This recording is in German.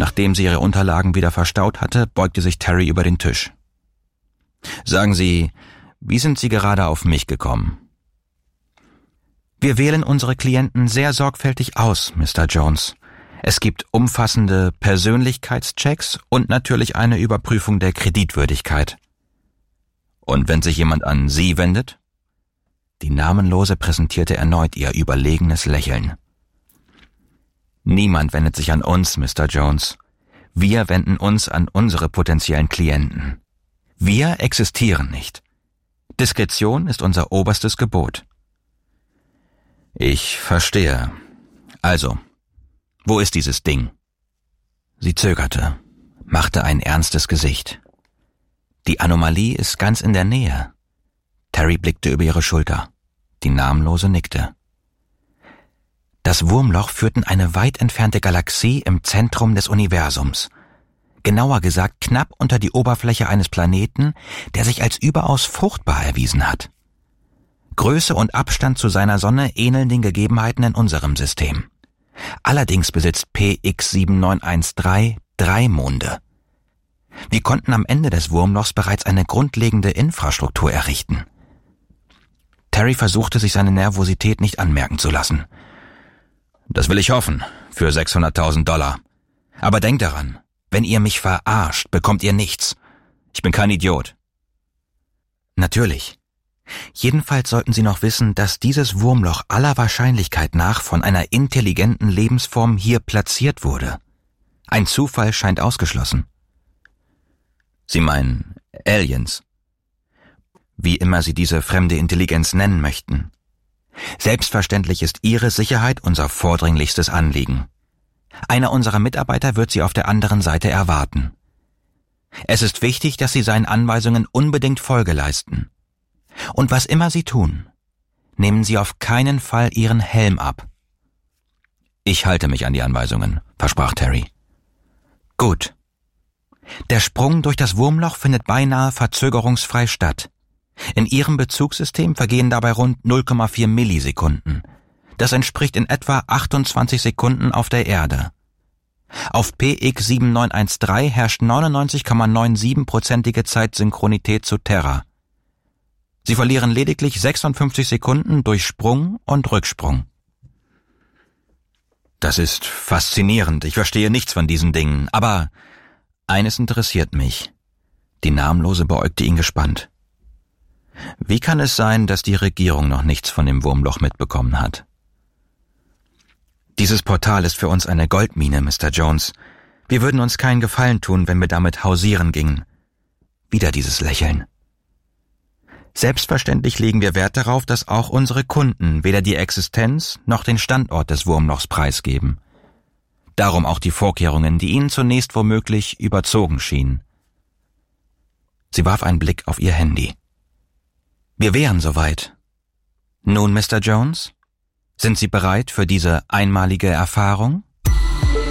Nachdem sie ihre Unterlagen wieder verstaut hatte, beugte sich Terry über den Tisch. »Sagen Sie, wie sind Sie gerade auf mich gekommen?« »Wir wählen unsere Klienten sehr sorgfältig aus, Mr. Jones. Es gibt umfassende Persönlichkeitschecks und natürlich eine Überprüfung der Kreditwürdigkeit.« »Und wenn sich jemand an Sie wendet?« Die Namenlose präsentierte erneut ihr überlegenes Lächeln. »Niemand wendet sich an uns, Mr. Jones. Wir wenden uns an unsere potenziellen Klienten. Wir existieren nicht. Diskretion ist unser oberstes Gebot.« »Ich verstehe. Also, wo ist dieses Ding?« Sie zögerte, machte ein ernstes Gesicht. »Die Anomalie ist ganz in der Nähe.« Terry blickte über ihre Schulter. Die Namenlose nickte. Das Wurmloch führt in eine weit entfernte Galaxie im Zentrum des Universums. Genauer gesagt knapp unter die Oberfläche eines Planeten, der sich als überaus fruchtbar erwiesen hat. Größe und Abstand zu seiner Sonne ähneln den Gegebenheiten in unserem System. Allerdings besitzt PX7913 3 Monde. Wir konnten am Ende des Wurmlochs bereits eine grundlegende Infrastruktur errichten. Terry versuchte, sich seine Nervosität nicht anmerken zu lassen. »Das will ich hoffen, für $600.000. Aber denkt daran, wenn ihr mich verarscht, bekommt ihr nichts. Ich bin kein Idiot.« »Natürlich. Jedenfalls sollten Sie noch wissen, dass dieses Wurmloch aller Wahrscheinlichkeit nach von einer intelligenten Lebensform hier platziert wurde. Ein Zufall scheint ausgeschlossen.« »Sie meinen Aliens?« »Wie immer Sie diese fremde Intelligenz nennen möchten. Selbstverständlich ist Ihre Sicherheit unser vordringlichstes Anliegen. Einer unserer Mitarbeiter wird Sie auf der anderen Seite erwarten. Es ist wichtig, dass Sie seinen Anweisungen unbedingt Folge leisten. Und was immer Sie tun, nehmen Sie auf keinen Fall Ihren Helm ab.« »Ich halte mich an die Anweisungen«, versprach Terry. »Gut. Der Sprung durch das Wurmloch findet beinahe verzögerungsfrei statt. In Ihrem Bezugssystem vergehen dabei rund 0,4 Millisekunden. Das entspricht in etwa 28 Sekunden auf der Erde. Auf PX7913 herrscht 99,97%ige Zeitsynchronität zu Terra. Sie verlieren lediglich 56 Sekunden durch Sprung und Rücksprung.« »Das ist faszinierend. Ich verstehe nichts von diesen Dingen. Aber eines interessiert mich.« Die Namenlose beäugte ihn gespannt. »Wie kann es sein, dass die Regierung noch nichts von dem Wurmloch mitbekommen hat?« »Dieses Portal ist für uns eine Goldmine, Mr. Jones. Wir würden uns keinen Gefallen tun, wenn wir damit hausieren gingen.« Wieder dieses Lächeln. »Selbstverständlich legen wir Wert darauf, dass auch unsere Kunden weder die Existenz noch den Standort des Wurmlochs preisgeben. Darum auch die Vorkehrungen, die Ihnen zunächst womöglich überzogen schienen.« Sie warf einen Blick auf ihr Handy. »Wir wären soweit. Nun, Mr. Jones, sind Sie bereit für diese einmalige Erfahrung?«